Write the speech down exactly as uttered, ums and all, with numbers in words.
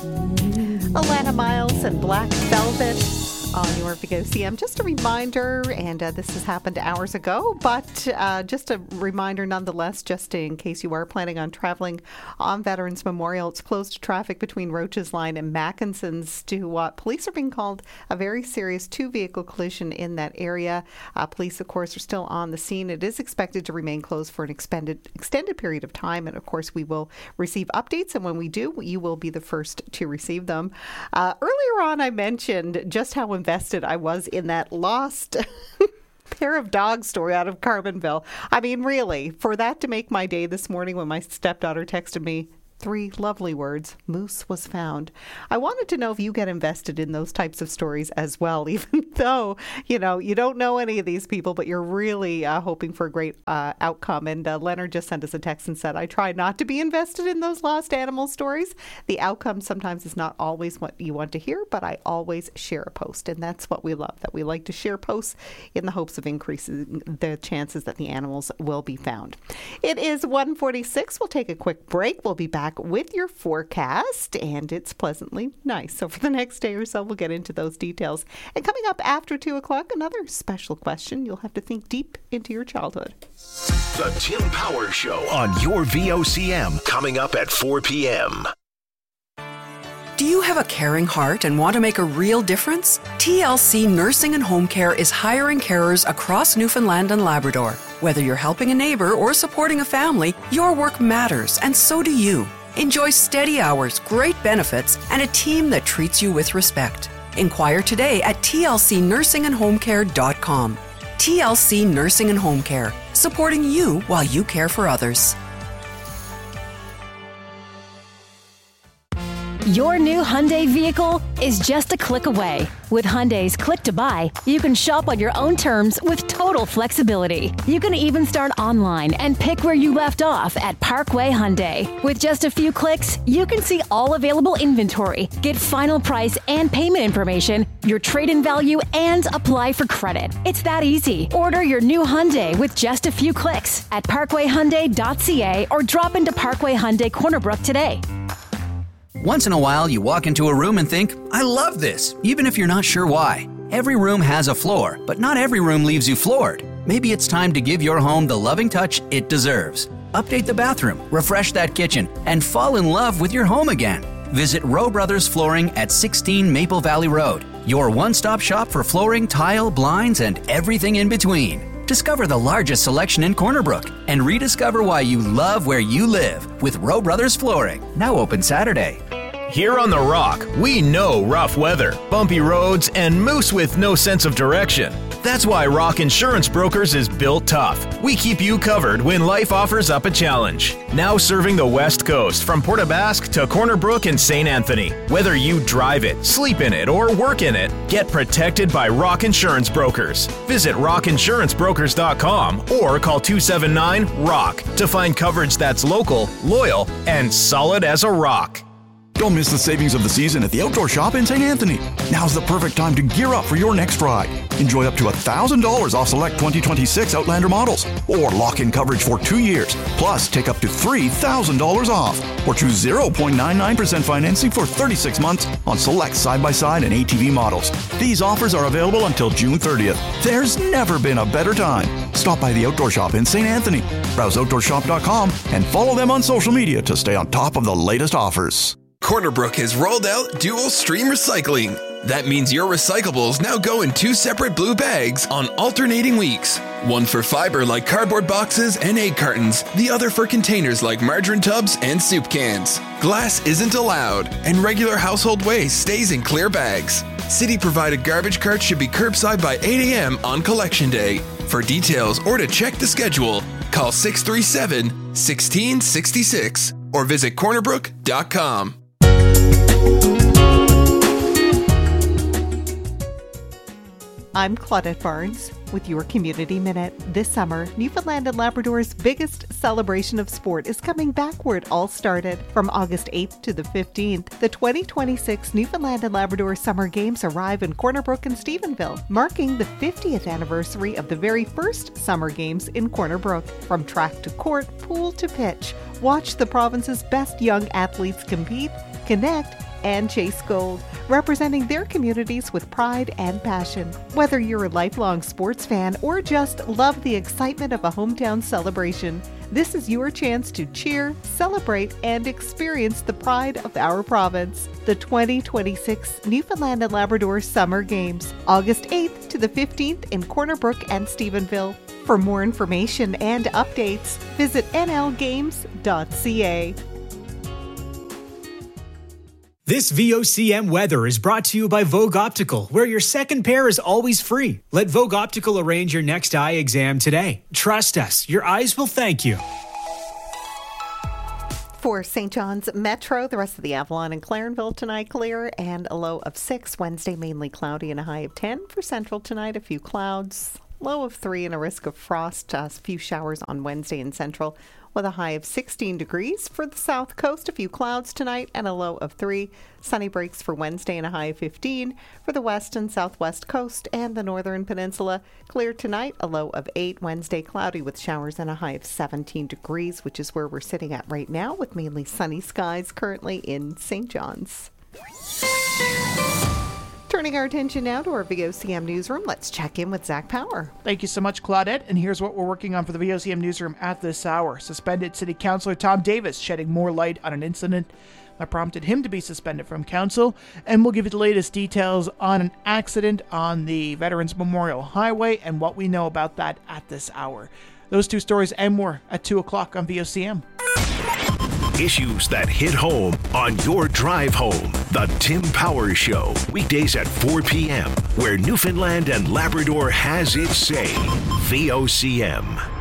Alana Miles and Black Velvet on your V O C M. Just a reminder, and uh, this has happened hours ago, but uh, just a reminder nonetheless, just in case you are planning on traveling on Veterans Memorial. It's closed to traffic between Roaches Line and Mackenson's to what uh, police are being called a very serious two-vehicle collision in that area. Uh, police, of course, are still on the scene. It is expected to remain closed for an extended, extended period of time, and of course, we will receive updates, and when we do, you will be the first to receive them. Uh, earlier on, I mentioned just how invested I was in that lost pair of dogs story out of Carmanville. I mean, really, for that to make my day this morning when my stepdaughter texted me, three lovely words, Moose was found. I wanted to know if you get invested in those types of stories as well, even though, you know, you don't know any of these people, but you're really uh, hoping for a great uh, outcome. And uh, Leonard just sent us a text and said, I try not to be invested in those lost animal stories. The outcome sometimes is not always what you want to hear, but I always share a post. And that's what we love, that we like to share posts in the hopes of increasing the chances that the animals will be found. It is one forty-six. We'll take a quick break. We'll be back with your forecast, and it's pleasantly nice. So for the next day or so, we'll get into those details. And coming up after two o'clock, another special question. You'll have to think deep into your childhood. The Tim Power Show on your V O C M, coming up at four p.m. Do you have a caring heart and want to make a real difference? T L C Nursing and Home Care is hiring carers across Newfoundland and Labrador. Whether you're helping a neighbor or supporting a family, your work matters, and so do you. Enjoy steady hours, great benefits, and a team that treats you with respect. Inquire today at T L C nursing and home care dot com. T L C Nursing and Home Care, supporting you while you care for others. Your new Hyundai vehicle is just a click away. With Hyundai's Click to Buy, you can shop on your own terms with total flexibility. You can even start online and pick where you left off at Parkway Hyundai. With just a few clicks, you can see all available inventory, get final price and payment information, your trade-in value, and apply for credit. It's that easy. Order your new Hyundai with just a few clicks at parkway hyundai dot c a or drop into Parkway Hyundai Corner Brook today. Once in a while, you walk into a room and think, I love this, even if you're not sure why. Every room has a floor, but not every room leaves you floored. Maybe it's time to give your home the loving touch it deserves. Update the bathroom, refresh that kitchen, and fall in love with your home again. Visit Rowe Brothers Flooring at sixteen Maple Valley Road, your one-stop shop for flooring, tile, blinds, and everything in between. Discover the largest selection in Corner Brook and rediscover why you love where you live with Rowe Brothers Flooring. Now open Saturday. Here on The Rock, we know rough weather, bumpy roads, and moose with no sense of direction. That's why Rock Insurance Brokers is built tough. We keep you covered when life offers up a challenge. Now serving the West Coast from Port aux Basques to Corner Brook and Saint Anthony. Whether you drive it, sleep in it, or work in it, get protected by Rock Insurance Brokers. Visit rock insurance brokers dot com or call two seven nine ROCK to find coverage that's local, loyal, and solid as a rock. Don't miss the savings of the season at the Outdoor Shop in Saint Anthony. Now's the perfect time to gear up for your next ride. Enjoy up to one thousand dollars off select twenty twenty-six Outlander models, or lock in coverage for two years. Plus, take up to three thousand dollars off, or choose zero point nine nine percent financing for thirty-six months on select side-by-side and A T V models. These offers are available until June thirtieth. There's never been a better time. Stop by the Outdoor Shop in Saint Anthony. Browse outdoor shop dot com and follow them on social media to stay on top of the latest offers. Corner Brook has rolled out dual stream recycling. That means your recyclables now go in two separate blue bags on alternating weeks. One for fiber like cardboard boxes and egg cartons, the other for containers like margarine tubs and soup cans. Glass isn't allowed, and regular household waste stays in clear bags. City-provided garbage carts should be curbside by eight a.m. on collection day. For details or to check the schedule, call six three seven, one six six six or visit corner brook dot com. I'm Claudette Barnes with your Community Minute. This summer, Newfoundland and Labrador's biggest celebration of sport is coming back where it all started. From August eighth to the fifteenth, the twenty twenty-six Newfoundland and Labrador Summer Games arrive in Corner Brook and Stephenville, marking the fiftieth anniversary of the very first Summer Games in Corner Brook. From track to court, pool to pitch, watch the province's best young athletes compete, connect, and Chase Gold, representing their communities with pride and passion. Whether you're a lifelong sports fan or just love the excitement of a hometown celebration, this is your chance to cheer, celebrate, and experience the pride of our province. The twenty twenty-six Newfoundland and Labrador Summer Games, August eighth to the fifteenth in Corner Brook and Stephenville. For more information and updates, visit n l games dot c a. This V O C M weather is brought to you by Vogue Optical, where your second pair is always free. Let Vogue Optical arrange your next eye exam today. Trust us, your eyes will thank you. For Saint John's Metro, the rest of the Avalon and Clarenville tonight clear and a low of six. Wednesday mainly cloudy and a high of ten. For Central tonight, a few clouds, low of three and a risk of frost. A few showers on Wednesday in Central with a high of sixteen degrees. For the South Coast, a few clouds tonight and a low of three. Sunny breaks for Wednesday and a high of fifteen. For the West and Southwest Coast and the Northern Peninsula, clear tonight, a low of eight. Wednesday cloudy with showers and a high of seventeen degrees, which is where we're sitting at right now with mainly sunny skies currently in Saint John's. Turning our attention now to our V O C M newsroom, let's check in with Zach Power. Thank you so much, Claudette. And here's what we're working on for the V O C M newsroom at this hour. Suspended City Councillor Tom Davis shedding more light on an incident that prompted him to be suspended from council. And we'll give you the latest details on an accident on the Veterans Memorial Highway and what we know about that at this hour. Those two stories and more at two o'clock on V O C M. Issues that hit home on your drive home. The Tim Power Show, weekdays at four p.m., where Newfoundland and Labrador has its say. V O C M.